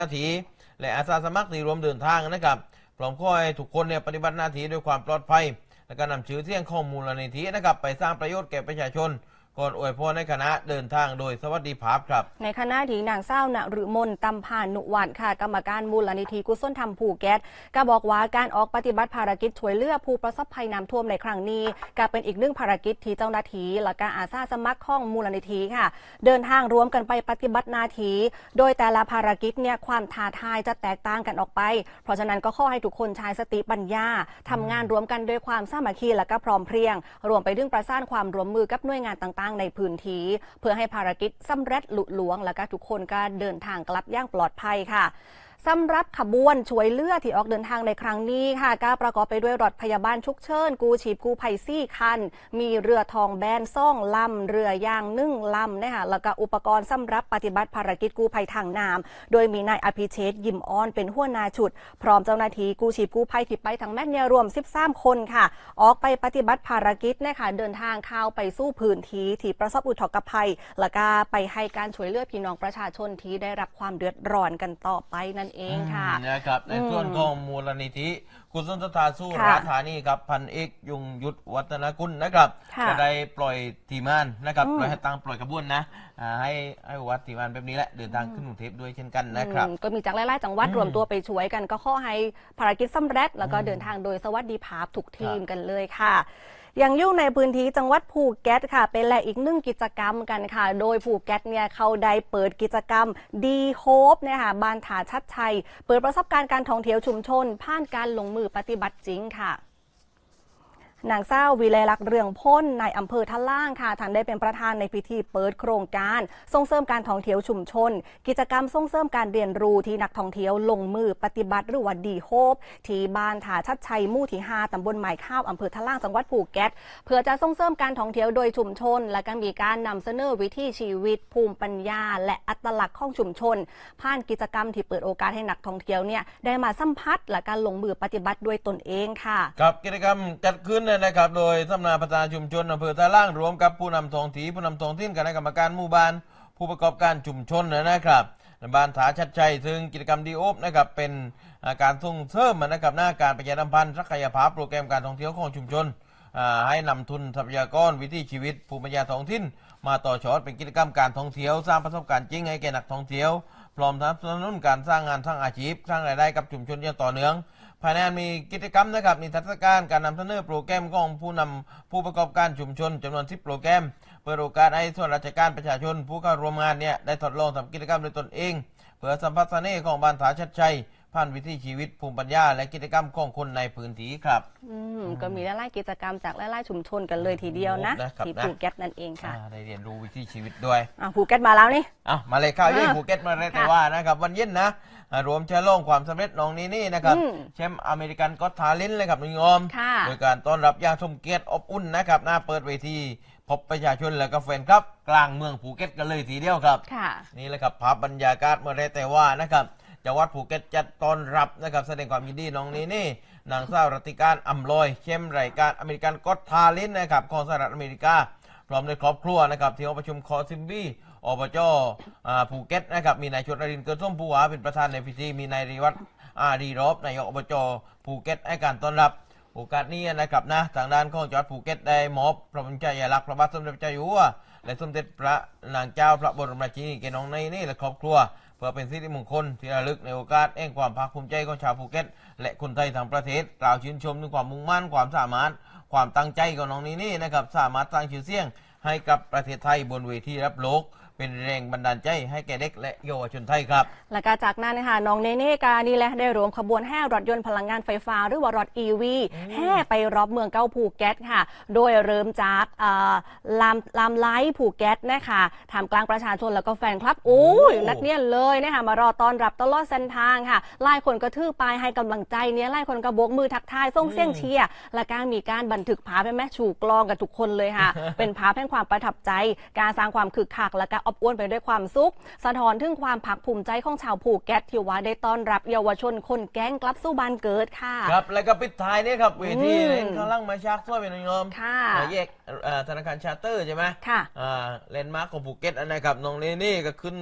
หน้าที่และอาสาสมัครที่รวมเดินทางนะครับพร้อมขอให้ทุกคนเนี่ยปฏิบัติหน้าที่ด้วยความปลอดภัยและการนำชื่อเสียงข้อมูลนิธินะครับไปสร้างประโยชน์แก่ประชาชนก่อนอวยพรในคณะเดินทางโดยสวัสดิภาพครับในคณะที่นางเศร้าณฤมลตำพานุวัฒน์ค่ะกรรมการมูลนิธิกุศลธรรมภูเก็ตก็บอกว่าการออกปฏิบัติภารกิจช่วยเหลือผู้ประสบภัยน้ำท่วมในครั้งนี้ก็เป็นอีกหนึ่งภารกิจที่เจ้าหน้าที่และการอาสาสมัครของมูลนิธิค่ะเดินทางรวมกันไปปฏิบัติหน้าที่โดยแต่ละภารกิจเนี่ยความท้าทายจะแตกต่างกันออกไปเพราะฉะนั้นก็ขอให้ทุกคนใช้สติปัญญาทำงานรวมกันด้วยความสามัคคีและก็พร้อมเพรียงรวมไปถึงประสานความร่วมมือกับหน่วยงานต่างๆในพื้นที่เพื่อให้ภารกิจสำเร็จลุล่วงและก็ทุกคนก็เดินทางกลับอย่างปลอดภัยค่ะสำหรับขบวนช่วยเหลือที่ออกเดินทางในครั้งนี้ค่ะก็ประกอบไปด้วยรถพยาบาลฉุกเฉินกู้ชีพกู้ภัย4 คันมีเรือทองแบน2 ลำเรือยาง1 ลำนะคะแล้วก็อุปกรณ์สำหรับปฏิบัติภารกิจกู้ภัยทางน้ำโดยมีนายอภิเชษฐ์ยิ้มอ่อนเป็นหัวหน้าชุดพร้อมเจ้าหน้าที่กู้ชีพกู้ภัยที่ไปทั้งแม่เนี่ยรวม13 คนค่ะออกไปปฏิบัติภารกิจนะคะเดินทางเข้าไปสู้พื้นที่ที่ประสบอุทกภัยแล้วก็ไปให้การช่วยเหลือพี่น้องประชาชนที่ได้รับความเดือดร้อนกันต่อไปนั่นเองค่ะนะครับในส่วนของมูลนิธิกุศลสถานสู้ราธานีครับพันเอกยุงยุทธวัฒนกุลนะครับจะได้ปล่อยทีมงานนะครับปล่อยให้ตั้งปล่อยกระบวนนะให้วัดทีมงานแบบนี้แหละเดินทางขึ้นกรุงเทพด้วยเช่นกันนะครับก็มีจากหลายๆจังหวัดรวมตัวไปช่วยกันก็ขอให้ภารกิจสำเร็จแล้วก็เดินทางโดยสวัสดิภาพทุกทีมกันเลยค่ะยังอยู่ในพื้นที่จังหวัดภูเก็ตค่ะเป็นแหละอีกหนึ่งกิจกรรมกันค่ะโดยภูเก็ตเนี่ยเขาได้เปิดกิจกรรมดีโฮปเนี่ยค่ะบ้านถาชัดชัยเปิดประสบการณ์การท่องเที่ยวชุมชนผ่านการลงมือปฏิบัติจริงค่ะนางเศร้าวิไลลักษณ์เรืองพ้นในอำเภอท่าล่างค่ะท่านได้เป็นประธานในพิธีเปิดโครงการส่งเสริมการท่องเที่ยวชุมชนกิจกรรมส่งเสริมการเรียนรู้ที่นักท่องเที่ยวลงมือปฏิบัติหรือว่าดีโฮปที่บ้านถาชัดชัยหมู่ที่5ตำบลหมายข้าวอำเภอท่าล่างจังหวัดภูเก็ตเพื่อจะส่งเสริมการท่องเที่ยวโดยชุมชนและก็มีการนำเสนอวิถีชีวิตภูมิปัญญาและอัตลักษณ์ของชุมชนผ่านกิจกรรมที่เปิดโอกาสให้นักท่องเที่ยวเนี่ยได้มาสัมผัสและการลงมือปฏิบัติด้วยตนเองค่ะครับกิจกรรมจัดขึ้นนะครับโดยสำนักพัฒนาชุมชนอำเภอท่าล่างรวมกับผู้นำท้องถิ่นผู้นำท้องถิ่นคณะกรรมการหมู่บ้านผู้ประกอบการชุมชนนะครับบ้านถาชัดชัยซึ่งกิจกรรมดีโอปนะครับเป็นการส่งเสริมนะครับหน้าการประชาสัมพันธ์ศักยภาพโปรแกรมการท่องเที่ยวของชุมชนให้นำทุนทรัพยากรวิถีชีวิตภูมิปัญญาท้องถิ่นมาต่อยอดเป็นกิจกรรมการท่องเที่ยวสร้างประสบการณ์จริงให้แก่นักท่องเที่ยวพร้อมทั้งสนับสนุนการสร้างงานสร้างอาชีพสร้างรายได้กับชุมชนอย่างต่อเนื่องภายในมีกิจกรรมนะครับนิทรรศการการนำเสนอโปรแกรมของผู้ประกอบการชุมชนจำนวน10 โปรแกรมเปิดโอกาสให้ส่วนราชการประชาชนผู้เข้าร่วมงานเนี่ยได้ทดลองทำกิจกรรมโดยตนเองเพื่อสัมผัสเสน่ห์ของบ้านถาชัดชัยผ่านวิถีชีวิตภูมิปัญญาและกิจกรรมของคนในพื้นที่ครับก็มีหลายๆกิจกรรมจากหลายๆชุมชนกันเลยทีเดียวนะที่ภูเก็ตนั่นเองค่ะได้เรียนรู้วิถีชีวิตด้วยภูเก็ตมาแล้วนี่มาเลยข้าวยี่ภูเก็ตมาเลยแต่ว่านะครับวันเย็นนะรวมฉลองความสำเร็จน้องนี่นะครับแชมป์อเมริกันก็ทาเลนต์เลยครับนุ้ยงอมโดยการต้อนรับอย่างสมเกียรติอบอุ่นนะครับหน้าเปิดเวทีพบประชาชนและก็แฟนครับกลางเมืองภูเก็ตกันเลยทีเดียวครับนี่แหละครับภาพบรรยากาศเมื่อไรแต่ว่านะครับจังหวัดภูเก็ตจัดต้อนรับนะครับแสดงความยินดีน้องนี่นางสาวรัติการอำลอยแชมป์รายการอเมริกันก็ทาเลนต์นะครับของสหรัฐอเมริกาพร้อมด้วยครอบครัวนะครับที่ห้องประชุมคอซิมบี้อบจภูเก็ตนะครับมีนายชนรินทร์เกิดส้มผู้ว่าเป็นประธานในพิธีมีนายริวัฒน์ดีรอบนายกอบจภูเก็ตให้การต้อนรับโอกาสนี้นะครับนะทางด้านของจังหวัดภูเก็ตได้มอบพระบรมฉายาลักษณ์พระบาทสมเด็จพระเจ้าอยู่หัวและสมเด็จพระนางเจ้าพระบรมราชินีแก่น้องนี่และครอบครัวเพื่อเป็นสิริมงคลที่ระลึกในโอกาสแห่งความภาคภูมิใจของชาวภูเก็ตและคนไทยทั้งประเทศกล่าวชื่นชมถึงความมุ่งมั่นความสามารถความตั้งใจของน้องนี่นะครับสามารถสร้างชื่อเสียงให้กับประเทศไทยบนเวทีระดับโลกเป็นแรงบันดาลใจให้แก่เด็กและเยาวชนไทยครับและก็จากนั้นนะคะน้องเนเน่กานี่แหละได้รวมขบวนแห่รถยนต์พลังงานไฟฟ้าหรือว่ารถ EV แห่ไปรอบเมืองเก้าภูเก็ตค่ะโดยเริ่มจากลำไลท์ภูเก็ตนะคะท่ามกลางประชาชนแล้วก็แฟนคลับนักเรียนเลยนะคะมารอต้อนรับตลอดเส้นทางค่ะหลายคนก็ถือป้ายให้กำลังใจเนี่ยหลายคนก็โบกมือทักทายส่งเสียงเชียร์และการมีการบันทึกภาพให้แม่ชูกลองกับทุกคนเลยค่ะ เป็นภาพแห่งความประทับใจการสร้างความคึกคักและการอบอวลไปด้วยความสุขสะท้อนถึงความภาคภูมิใจของชาวภูเก็ตที่ว่าได้ต้อนรับเยาวชนคนแก๊งกลับสู่บ้านเกิดค่ะครับแล้วก็ปิดท้ายนี่ครับเวทีเล่นข้างล่างมาชักช่วยเป็นงอมแยกธนาคารชาร์เตอร์ใช่ไหมค่ะเลนด์มาร์คของภูเก็ตนะครับน้องนี่ก็ขึ้น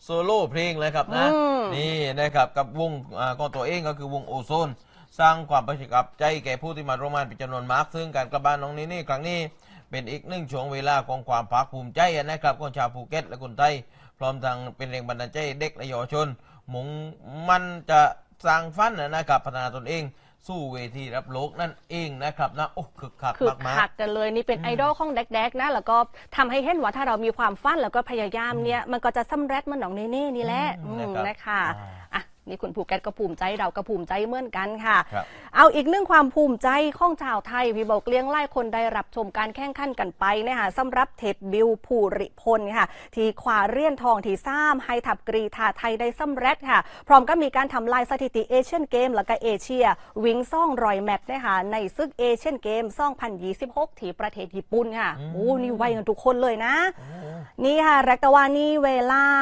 โซโล่เพลงเลยครับนะนี่นะครับกับวงก็ตัวเองก็คือวงโอโซนสร้างความประทับใจแก่ผู้ที่มาร่วมงานเป็นจำนวนมากซึ่งการกลับบ้านน้องนี่ครั้งนี้เป็นอีกหนึ่งช่วงเวลาของความภาคภูมิใจนะครับของชาวภูเก็ตและคนไทยพร้อมทั้งเป็นแรงบันดาลใจเด็กและเยาวชนมุ่งมันจะสร้างฝันนะครับพัฒนาตนเองสู้เวทีรับโลกนั่นเองนะครับนะโอ้คึกคักมากกันเลยนี่เป็นไอดอลของเด็กๆนะแล้วก็ทำให้เห็นว่าถ้าเรามีความฝันแล้วก็พยายามเนี่ยมันก็จะสำเร็จมันหนองเน่ๆนี่แหละนะคะอ่ะนี่คุณภูเก็ตก็ภูมิใจเราก็ภูมิใจเหมือนกันค่ะเอาอีกหนึ่งความภูมิใจของชาวไทยพี่บอกเลี้ยงไล่คนได้รับชมการแข่งขันกันไปนะคะสำหรับเท็ดบิลภูริพลค่ะที่คว้าเหรียญทองที่3ให้ทัพกรีฑาไทยได้สำเร็จค่ะพร้อมก็มีการทำลายสถิติเอเชียนเกมแล้วก็เอเชียวิ่ง200 แมตช์นะคะในศึกเอเชียนเกม2026ที่ประเทศญี่ปุ่นค่ะโอ้นี่ไวกันทุกคนเลยนะนี่ค่ะรักวานี่เวลา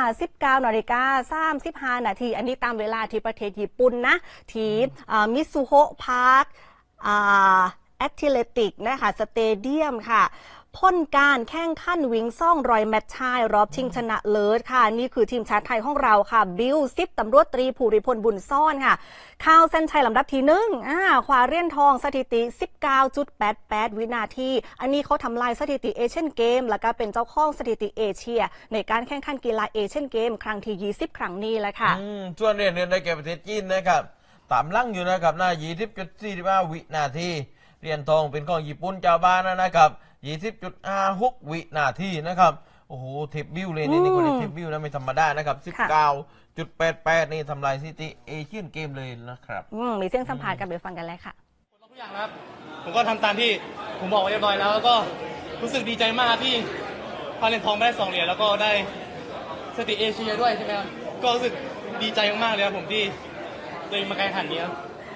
19:35 นาทีอันนี้ตามเวลาที่ประเทศญี่ปุ่นนะที่มิซูโฮะพาร์คแอตเลติกนะคะสเตเดียมค่ะพ้นการแข่งขันวิ่ง200 แมตช์ชายรอบชิงชนะเลิศค่ะนี่คือทีมชาติไทยของเราค่ะบิล10ตำรวจตรีภูริพลบุญซ่อนค่ะข้าวเส้นชัยลำดับที่1คว้าเหรียญทองสถิติ 19.88 วินาทีอันนี้เขาทำลายสถิติเอเชียนเกมแล้วก็เป็นเจ้าของสถิติเอเชียในการแข่งขันกีฬาเอเชียนเกมครั้งที่20ครั้งนี้แหละค่ะส่วนเหรียญได้แก่ประเทศจีนนะครับตามลั่งอยู่นะครับหน้า 20.45 วินาทีเหรียญทองเป็นของญี่ปุ่นเจ้าบ้านนะครับ20.56 วินาทีนะครับโอ้โหเทปบิวเลยนี่คนนี้เทปบิวนะไม่ธรรมดานะครับ19.88นี่ทำลายสถิติเอเชียนเกมเลยนะครับมีเสียงสัมภาษณ์กันไปฟังกันเลยค่ะทุกอย่างนะครับผมก็ทำตามที่ผมบอกไว้เรียบร้อยแล้วก็รู้สึกดีใจมากที่คว้าเหรียญทองไม่ได้2 เหรียญแล้วก็ได้สถิติเอเชียด้วยใช่ไหมครับก็รู้สึกดีใจมากๆเลยครับผมที่ตัวเองมาแข่งขันนี้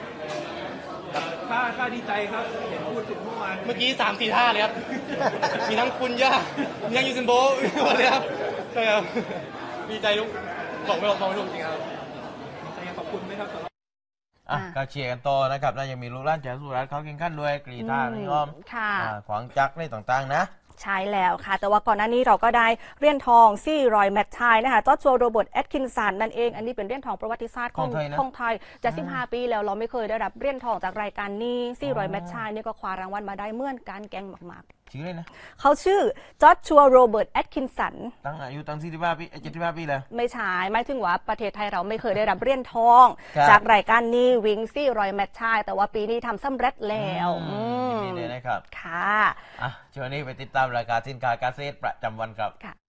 ค่าดีใจครับเห็นพูดถึงเมื่อวานเมื่อกี้ 3-4 ท่าเลยครับ มีทั้งคุณย่ามีทั้งยูซินโบหมดเลยครับใช่ครับดีใจทุกบอกไม่ถูกจริงครับขอบคุณไหมครับก็เชียร์กันต่อนะครับน่าจะมีลูกหลานจากสุราษฎร์เขาแข่งขันด้วยกรีฑานี่อ้อมขวางจักรในต่างๆนะใช่แล้วค่ะแต่ว่าก่อนหน้านี้เราก็ได้เหรียญทอง400 แมตช์ชายนะคะจอร์จโรเบิร์ตแอตคินสันนั่นเองอันนี้เป็นเหรียญทองประวัติศาสตร์ของไทยจะ15 ปีแล้วเราไม่เคยได้รับเหรียญทองจากรายการนี้400 แมตช์ชายนี่ก็คว้ารางวัลมาได้เหมือนกันแกงมากๆชื่อเลยนะเขาชื่อจอร์จโรเบิร์ตแอตคินสันตั้งอายุตั้ง45 ปี75 ปีแล้วไม่ใช่หมายถึงว่าประเทศไทยเราไม่เคยได้รับเหรียญทองจากรายการนี้วิ่ง400 แมตช์ชายแต่ว่าปีนี้ทำสำเร็จแล้วนี่เลยนะครับค่ะช่วงนี้ไปติดตามรายการสินค้าเกษตรประจำวันครับ